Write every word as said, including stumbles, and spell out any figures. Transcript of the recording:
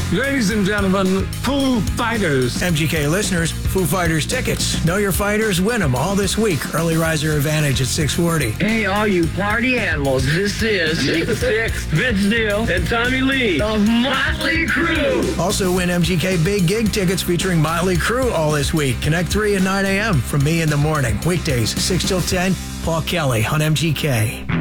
Ladies and gentlemen, Foo Fighters. M G K listeners, Foo Fighters tickets. Know your fighters, win them all this week. Early riser advantage at six forty. Hey, all you party animals, this is Nick Six, Vince Neil, and Tommy Lee of Motley Crue. Also win M G K big gig tickets featuring Motley Crue all this week. Connect three at nine a.m. from me in the morning. Weekdays, six till ten. Paul Kelly on M G K.